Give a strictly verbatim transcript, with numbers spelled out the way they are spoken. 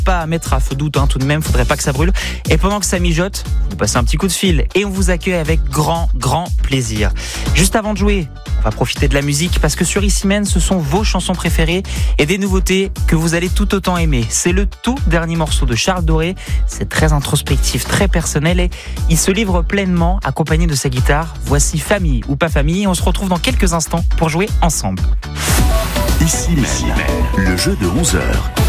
pas à mettre à feu doute, hein, tout de même, faudrait pas que ça brûle. Et pendant que ça mijote, vous passez un petit coup de fil et on vous accueille avec grand, grand plaisir. Juste avant de jouer, on va profiter de la musique parce que sur Ici Même, ce sont vos chansons préférées et des nouveautés que vous allez tout autant aimer. C'est le tout dernier morceau de Charles Doré. C'est très introspectif, très personnel et il se livre pleinement accompagné de sa guitare. Voici Famille ou pas famille. On se retrouve dans quelques instants pour jouer ensemble. Ici Même, le jeu de onze heures.